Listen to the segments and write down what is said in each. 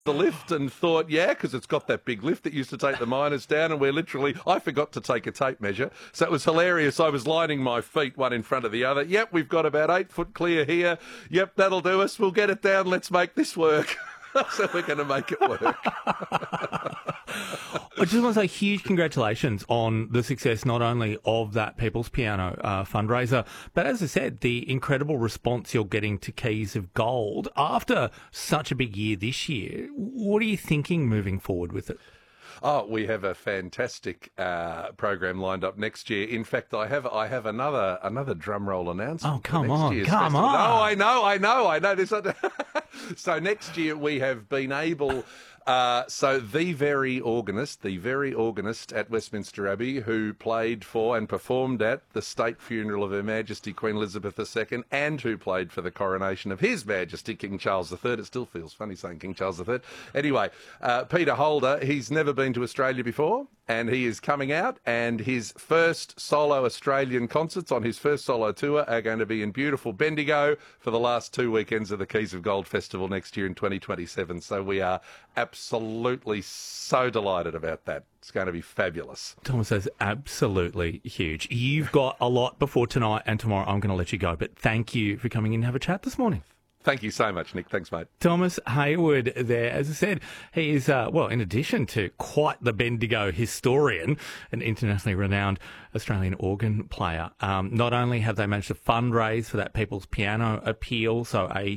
the lift and thought, yeah, because it's got that big lift that used to take the miners down, and I forgot to take a tape measure. So it was hilarious. I was lining my feet one in front of the other. Yep, we've got about 8 foot clear here. Yep, that'll do us. We'll get it down. Let's make this work. So we're going to make it work. I just want to say huge congratulations on the success not only of that People's Piano fundraiser, but as I said, the incredible response you're getting to Keys of Gold after such a big year this year. What are you thinking moving forward with it? Oh, we have a fantastic program lined up next year. In fact, I have another drum roll announcement. Oh, come for next on, year's come festival. on. No, I know. This so next year we have been able. So the very organist at Westminster Abbey, who played for and performed at the state funeral of Her Majesty Queen Elizabeth II, and who played for the coronation of His Majesty King Charles III. It still feels funny saying King Charles III. Anyway, Peter Holder, he's never been to Australia before, and he is coming out, and his first solo Australian concerts on his first solo tour are going to be in beautiful Bendigo for the last 2 weekends of the Keys of Gold Festival next year in 2027. So we are absolutely so delighted about that. It's going to be fabulous. Thomas says absolutely huge. You've got a lot before tonight and tomorrow. I'm going to let you go, but thank you for coming in and have a chat this morning. Thank you so much, Nick. Thanks, mate. Thomas Hayward there. As I said, he is, in addition to quite the Bendigo historian, an internationally renowned Australian organ player. Not only have they managed to fundraise for that People's Piano appeal, so a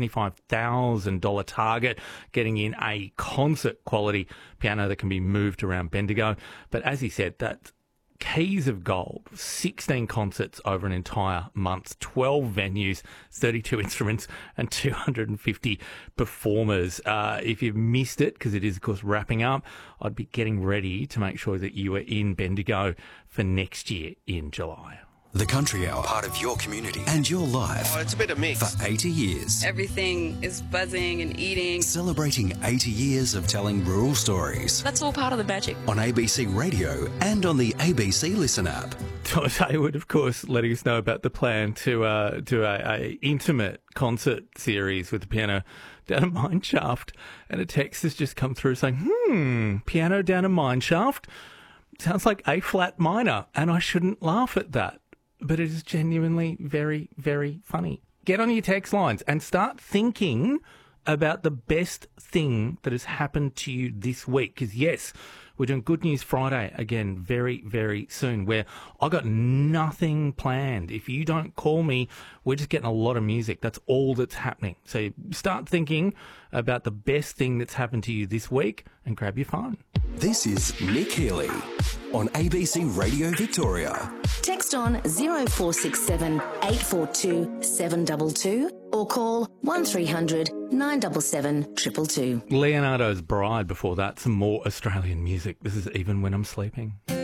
$75,000 target, getting in a concert quality piano that can be moved around Bendigo, but as he said, that Keys of Gold, 16 concerts over an entire month, 12 venues, 32 instruments and 250 performers. If you've missed it, because it is, of course, wrapping up, I'd be getting ready to make sure that you are in Bendigo for next year in July. The Country Hour, part of your community and your life. Oh, it's a bit of mix. For 80 years. Everything is buzzing and eating. Celebrating 80 years of telling rural stories. That's all part of the magic. On ABC Radio and on the ABC Listen app. Thomas Hayward, of course, letting us know about the plan to do a intimate concert series with the piano down a mine shaft. And a text has just come through saying, piano down a mine shaft? Sounds like A flat minor, and I shouldn't laugh at that. But it is genuinely very, very funny. Get on your text lines and start thinking about the best thing that has happened to you this week. Because, yes, we're doing Good News Friday again very, very soon, where I got nothing planned. If you don't call me, we're just getting a lot of music. That's all that's happening. So start thinking about the best thing that's happened to you this week and grab your phone. This is Nick Healy on ABC Radio Victoria. Text on 0467 842 722 or call 1300 977 222. Leonardo's Bride before that, some more Australian music. This is Even When I'm Sleeping.